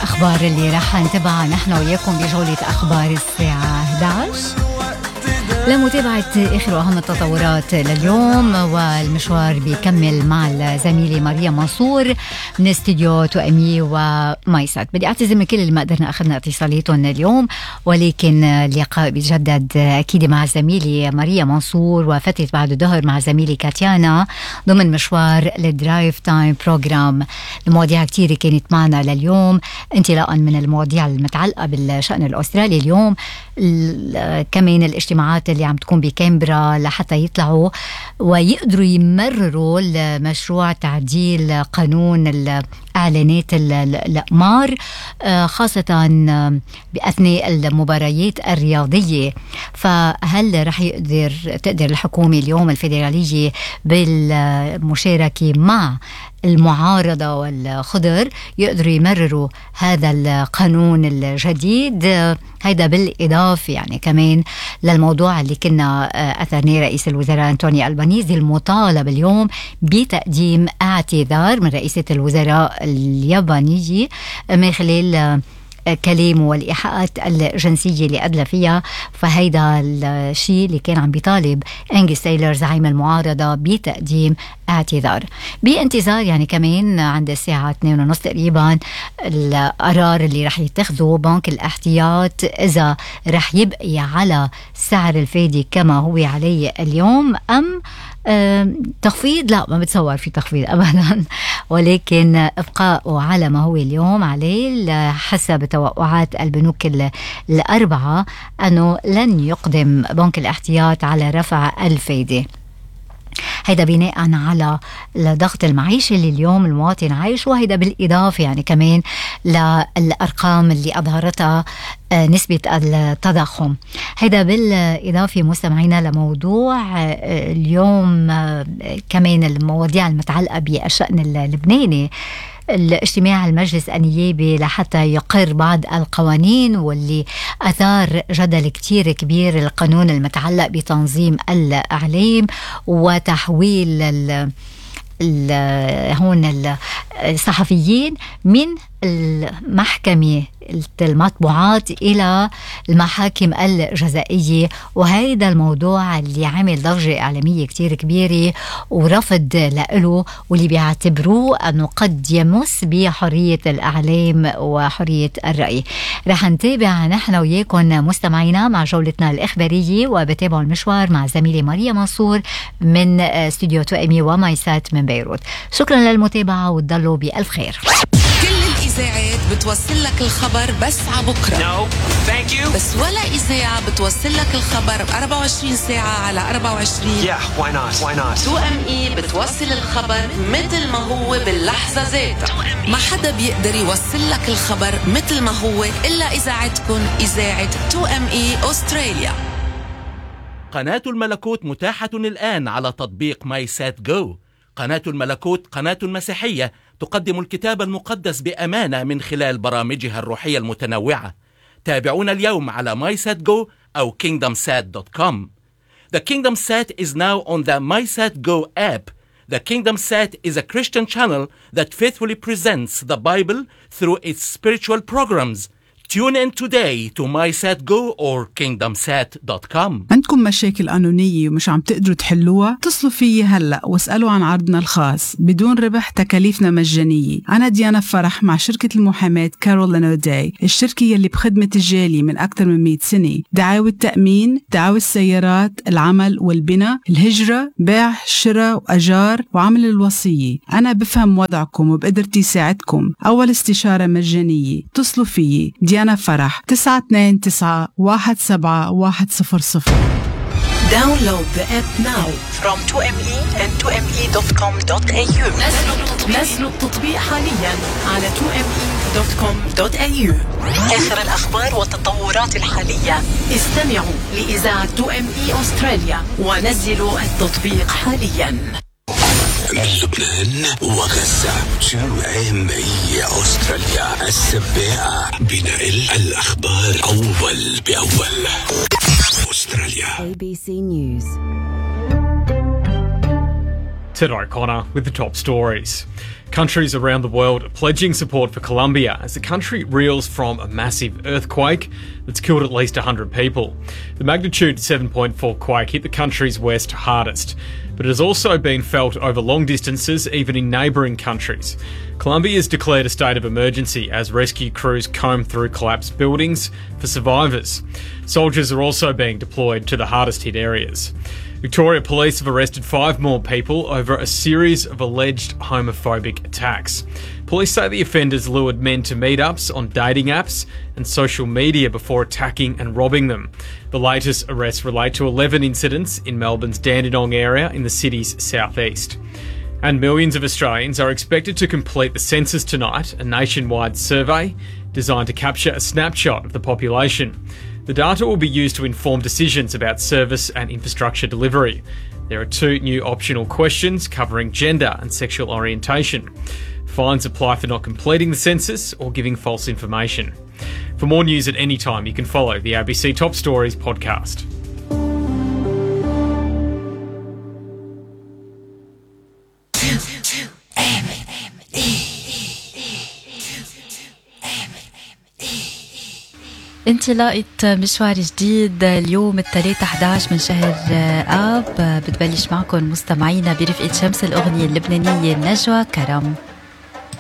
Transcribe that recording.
الأخبار اللي راح نتابعها نحن وياكم بجولة أخبار الساعة 11 لمتابعة آخر وأهم التطورات لليوم. والمشوار بيكمل مع زميلي مريم منصور من استديو توأمي ومايسات. بدي أعتذر من كل اللي ما قدرنا أخذنا اتصالاتهم اليوم، ولكن اللقاء بيتجدد أكيد مع زميلي مريم منصور وفترة بعد الظهر مع زميلي كاتيانا ضمن مشوار الدرايف تايم بروجرام. المواضيع كتير كانت معنا لليوم، انطلاقا من المواضيع المتعلقة بالشأن الأسترالي اليوم، كمان الاجتماعات اللي عم تكون بكامبرا لحتى يطلعوا ويقدروا يمرروا المشروع تعديل قانون الإعلانات الأقمار، خاصة بأثناء المباريات الرياضية. فهل رح تقدر الحكومة اليوم الفيدرالية بالمشاركة مع المعارضة والخضر يقدروا يمرروا هذا القانون الجديد؟ هيدا بالإضافة يعني كمان للموضوع اللي كنا أثرناه رئيس الوزراء أنتوني ألبانيزي، المطالب اليوم بتقديم اعتذار من رئيسة الوزراء اليابانية من خلال كلامه والإيحاءات الجنسية اللي أدلى فيها. فهيدا الشيء اللي كان عم بيطالب أنجس تايلر زعيم المعارضة بتقديم اعتذار. بانتظار يعني كمان عند الساعة 2:30 تقريبا القرار اللي رح يتخذه بنك الاحتياط إذا رح يبقي على سعر الفايدة كما هو عليه اليوم أم تخفيض. لا، ما بتصور في تخفيض أبدا، ولكن إبقاءه على ما هو اليوم عليه حسب توقعات البنوك الأربعة أنه لن يقدم بنك الاحتياط على رفع الفايدة. هيدا بناء على الضغط المعيشي اللي اليوم المواطن عايش، وهيدا بالإضافة يعني كمان للأرقام اللي أظهرتها نسبة التضخم. هيدا بالإضافة مستمعينا لموضوع اليوم كمان المواضيع المتعلقة بالشأن اللبناني، الاجتماع المجلس النيابي لحتى يقر بعض القوانين واللي أثار جدل كتير كبير، القانون المتعلق بتنظيم الإعلام وتحويل هون الصحفيين من المحكمة المطبوعات إلى المحاكم الجزائية. وهذا الموضوع اللي عمل ضجة إعلامية كتير كبيرة ورفض لإله، واللي بيعتبروه أنه قد يمس بحرية الإعلام وحرية الرأي. رح نتابع نحن وياكم مستمعينا مع جولتنا الإخبارية، وبتابع المشوار مع زميلي مريم منصور من استوديو توأمي ومايسات من بيروت. شكرا للمتابعة وتضلوا بألف خير. كل الإذاعات بتوصل لك الخبر بس عبكرة. No, thank you. بس ولا إذاعة بتوصل لك الخبر ب 24 ساعة على 24. Yeah, why not? توأمي بتوصل الخبر مثل ما هو باللحظة ذاتها. ما حدا بيقدر يوصل لك الخبر مثل ما هو إلا إذاعتكم، إذاعة توأمي أستراليا. قناة الملكوت متاحة الآن على تطبيق مايسات جو. قناة الملكوت قناة مسيحية تقدم الكتاب المقدس بأمانة من خلال برامجها الروحية المتنوعة. تابعونا اليوم على MySatGo أو KingdomSat.com. The KingdomSat is now on the MySatGo app. The KingdomSat is a Christian channel that faithfully presents the Bible through its spiritual programs. Tune in today to MySatGo or KingdomSat.com. عندكم مشاكل قانونية ومش عم تقدروا تحلوها؟ اتصلوا فيي هلأ واسألوا عن عرضنا الخاص بدون ربح، تكاليفنا مجانية. أنا ديانا فرح مع شركة المحاماة كارول أوداي، الشركة يلي بخدمة الجالية من أكثر من 100 سنة. دعاوى التأمين، دعاوى السيارات، العمل والبناء، الهجرة، بيع، شراء وأجار وعمل الوصية. أنا بفهم وضعكم وبقدرتي ساعدكم. أول استشارة مجانية. اتصلوا فيي ديانا فرح 929-17-100. Download the app now from 2ME and 2ME.com.au. نزلوا التطبيق حاليا على 2ME.com.au. آخر الأخبار والتطورات الحالية. استمعوا لإذاعة 2ME أستراليا ونزلوا التطبيق حاليا. من لبنان وغزة جمعية أستراليا السباقة بنقل الأخبار أول بأول. أستراليا. ABC News. Ted O'Connor with the top stories. Countries around the world are pledging support for Colombia as the country reels from a massive earthquake that's killed at least 100 people. The magnitude 7.4 quake hit the country's west hardest, but it has also been felt over long distances, even in neighbouring countries. Colombia has declared a state of emergency as rescue crews comb through collapsed buildings for survivors. Soldiers are also being deployed to the hardest hit areas. Victoria Police have arrested 5 more people over a series of alleged homophobic attacks. Police say the offenders lured men to meetups on dating apps and social media before attacking and robbing them. The latest arrests relate to 11 incidents in Melbourne's Dandenong area in the city's southeast. And millions of Australians are expected to complete the census tonight, a nationwide survey designed to capture a snapshot of the population. The data will be used to inform decisions about service and infrastructure delivery. There are 2 new optional questions covering gender and sexual orientation. Fines apply for not completing the census or giving false information. For more news at any time, you can follow the ABC Top Stories podcast. انطلاقة مشوار جديد اليوم الثلاثة 11 من شهر آب. بتبلش معكم مستمعينا برفقة شمس الأغنية اللبنانية نجوى كرم.